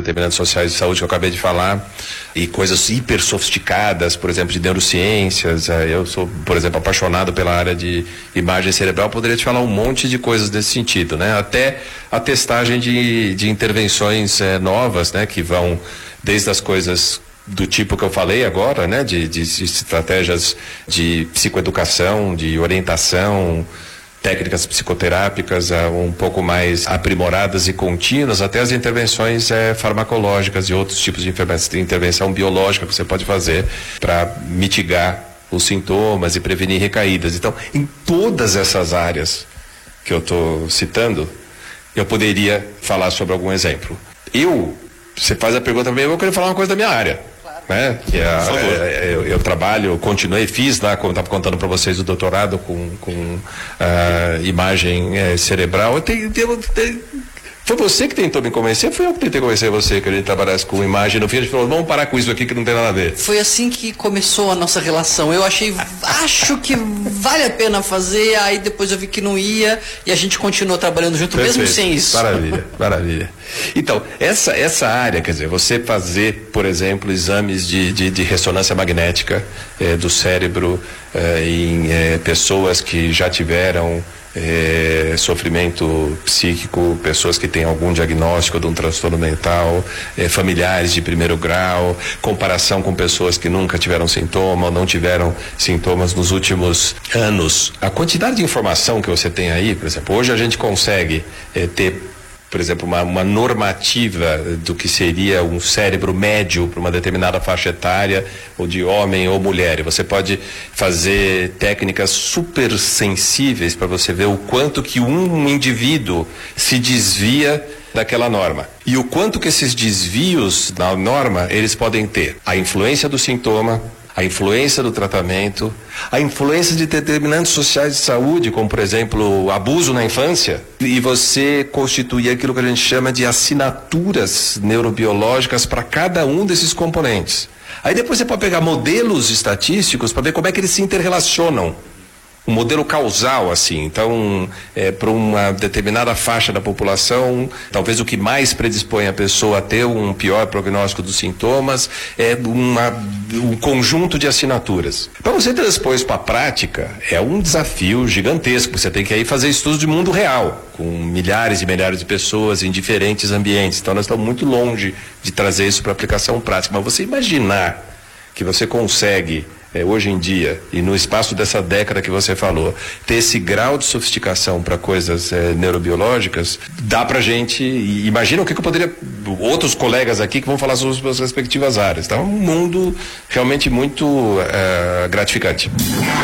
determinantes sociais de saúde que eu acabei de falar, e coisas hiper sofisticadas, por exemplo, de neurociências. Eu sou, por exemplo, apaixonado pela área de imagem cerebral, poderia te falar um monte de coisas desse sentido, né? Até a testagem de intervenções novas, né? Que vão desde as coisas do tipo que eu falei agora, né? De estratégias de psicoeducação, de orientação, técnicas psicoterápicas um pouco mais aprimoradas e contínuas, até as intervenções farmacológicas e outros tipos de intervenção biológica que você pode fazer para mitigar os sintomas e prevenir recaídas. Então, em todas essas áreas que eu estou citando, eu poderia falar sobre algum exemplo. Você faz a pergunta para mim, eu vou querer falar uma coisa da minha área. Né? Que eu trabalho, fiz lá, como eu estava contando para vocês, o doutorado com imagem cerebral. Foi você que tentou me convencer, foi eu que tentei convencer você que a gente trabalhasse com imagem. No fim a gente falou, vamos parar com isso aqui que não tem nada a ver. Foi assim que começou a nossa relação. Eu acho que vale a pena fazer, aí depois eu vi que não ia e a gente continuou trabalhando junto. Perfeito. Mesmo sem isso. Maravilha, maravilha. Então, essa área, quer dizer, você fazer, por exemplo, exames de ressonância magnética do cérebro em pessoas que já tiveram sofrimento psíquico, pessoas que têm algum diagnóstico de um transtorno mental, familiares de primeiro grau, comparação com pessoas que nunca tiveram sintoma ou não tiveram sintomas nos últimos anos. A quantidade de informação que você tem aí, por exemplo, hoje a gente consegue ter, por exemplo, uma normativa do que seria um cérebro médio para uma determinada faixa etária, ou de homem ou mulher. E você pode fazer técnicas super sensíveis para você ver o quanto que um indivíduo se desvia daquela norma. E o quanto que esses desvios da norma, eles podem ter a influência do sintoma, a influência do tratamento, a influência de determinantes sociais de saúde, como por exemplo abuso na infância, e você constituir aquilo que a gente chama de assinaturas neurobiológicas para cada um desses componentes. Aí depois você pode pegar modelos estatísticos para ver como é que eles se interrelacionam. Um modelo causal, assim. Então, para uma determinada faixa da população, talvez o que mais predispõe a pessoa a ter um pior prognóstico dos sintomas é um conjunto de assinaturas. Para você transpor isso para a prática, é um desafio gigantesco. Você tem que aí fazer estudos de mundo real, com milhares e milhares de pessoas em diferentes ambientes. Então, nós estamos muito longe de trazer isso para aplicação prática. Mas você imaginar que você consegue hoje em dia, e no espaço dessa década que você falou, ter esse grau de sofisticação para coisas neurobiológicas, dá pra gente, imagina o que eu poderia, outros colegas aqui que vão falar sobre as suas respectivas áreas, tá? Um mundo realmente muito gratificante.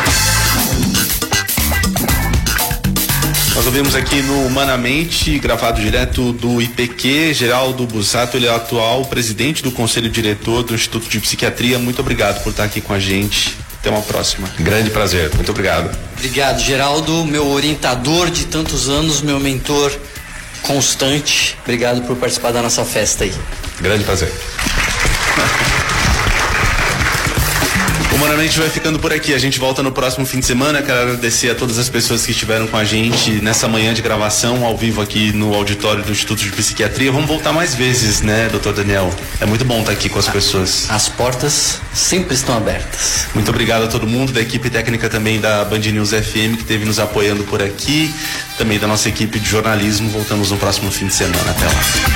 Nós ouvimos aqui no Humanamente, gravado direto do IPQ, Geraldo Busato, ele é o atual presidente do Conselho Diretor do Instituto de Psiquiatria. Muito obrigado por estar aqui com a gente. Até uma próxima. Grande prazer, muito obrigado. Obrigado, Geraldo, meu orientador de tantos anos, meu mentor constante. Obrigado por participar da nossa festa aí. Grande prazer. Humanamente vai ficando por aqui. A gente volta no próximo fim de semana. Quero agradecer a todas as pessoas que estiveram com a gente nessa manhã de gravação ao vivo aqui no auditório do Instituto de Psiquiatria. Vamos voltar mais vezes, né, doutor Daniel? É muito bom estar aqui com as pessoas. As portas sempre estão abertas. Muito obrigado a todo mundo, da equipe técnica também da Band News FM, que esteve nos apoiando por aqui, também da nossa equipe de jornalismo. Voltamos no próximo fim de semana. Até lá.